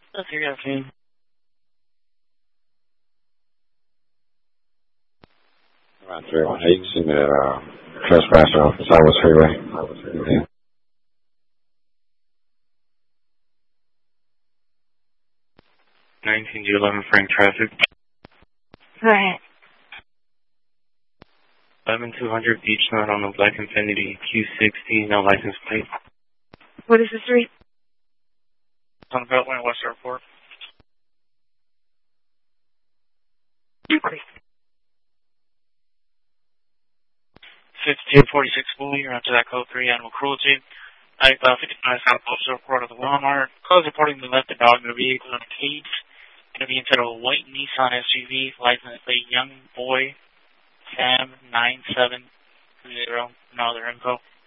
That's your afternoon. Around 318 in the trespasser off the Southwest Freeway. Yeah. 19 to 11 Frank traffic. Right. 11200 Beachfront on the black Infinity Q60, no license plate. What is the street? It's on the Beltway in West Airport. Okay. 5246 Woolly, you're onto that code 3 animal cruelty. 55 South Postal Report of the Walmart. Cause reporting the left the dog in the vehicle in a cage. Going to be inside of a white Nissan SUV, license plate Young Boy Sam 9720. No other info.